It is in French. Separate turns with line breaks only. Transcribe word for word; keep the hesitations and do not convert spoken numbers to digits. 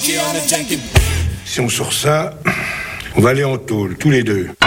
Si on sort ça, on va aller en tôle, tous les deux.